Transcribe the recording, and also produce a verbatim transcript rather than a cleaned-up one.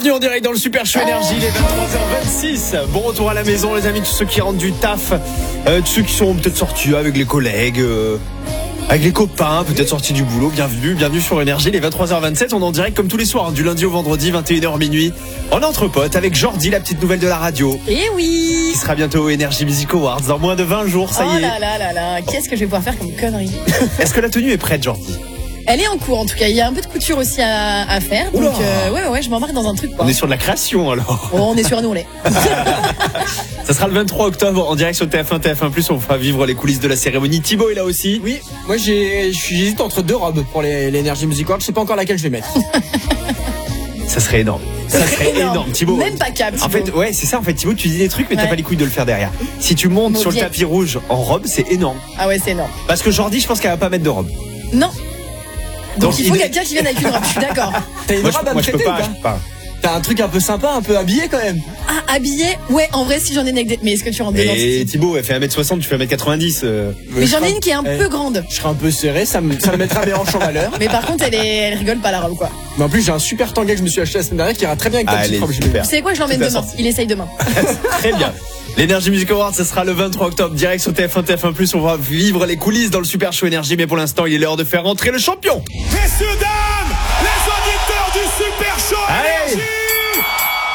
En direct dans le Super Show Énergie, il est vingt-trois heures vingt-six. Bon retour à la maison, les amis, tous ceux qui rentrent du taf, euh, tous ceux qui sont peut-être sortis avec les collègues, euh, avec les copains, peut-être sortis du boulot. Bienvenue, bienvenue sur Énergie. Il est vingt-trois heures vingt-sept. On est en direct comme tous les soirs, hein, du lundi au vendredi, vingt et une heures minuit. On est entre potes avec Jordi, la petite nouvelle de la radio. Et oui. Qui sera bientôt au Energy Music Awards dans moins de vingt jours. Ça oh y est. là là là là, qu'est-ce que je vais pouvoir faire comme connerie. Est-ce que la tenue est prête, Jordi? Elle est en cours en tout cas, il y a un peu de couture aussi à, à faire. Donc euh, ouais, ouais ouais, je m'embarque dans un truc quoi. On est sur de la création alors. Oh, on est sur un ourlet. Ça sera le vingt-trois octobre en direct sur T F un, T F un plus. On fera vivre les coulisses de la cérémonie. Thibaut est là aussi. Oui, moi j'ai, j'hésite entre deux robes pour les, l'Energy Music Awards. Je sais pas encore laquelle je vais mettre. Ça serait énorme. Ça serait énorme, énorme. Thibaut. Même pas cap. En fait, ouais, c'est ça. En fait, Thibaut, tu dis des trucs, mais ouais. t'as pas les couilles de le faire derrière. Si tu montes Mauviette. Sur le tapis rouge en robe, c'est énorme. Ah ouais, c'est énorme. Parce que Jordi, je pense qu'elle va pas mettre de robe. Non. Donc, Donc il faut il... quelqu'un qui vienne avec une robe. Je suis d'accord. T'as une moi, robe je, à moi, me je peux prêter pas, ou je peux pas. T'as un truc un peu sympa, un peu habillé quand même. Ah, habillé. Ouais, en vrai, si j'en ai une avec... Mais est-ce que tu rentres dedans? Et Thibaut, elle fait un mètre soixante, tu fais un mètre quatre-vingt-dix. Euh... Mais j'en ai une qui est un eh, peu grande. Je serai un peu serré, ça me, ça me mettra mes hanches en valeur. Mais par contre, elle, est, elle rigole pas la robe quoi. Mais en plus, j'ai un super tanguay que je me suis acheté la semaine dernière qui ira très bien avec ta ah, petite robe. Vous savez quoi, je l'emmène demain. Il essaye demain. Très bien. L'Energy Music Awards, ce sera le vingt-trois octobre, direct sur T F un, T F un plus. On va vivre les coulisses dans le Super Show Énergie. Mais pour l'instant, il est l'heure de faire rentrer le champion. Messieurs, dames, les auditeurs du Super Show Énergie.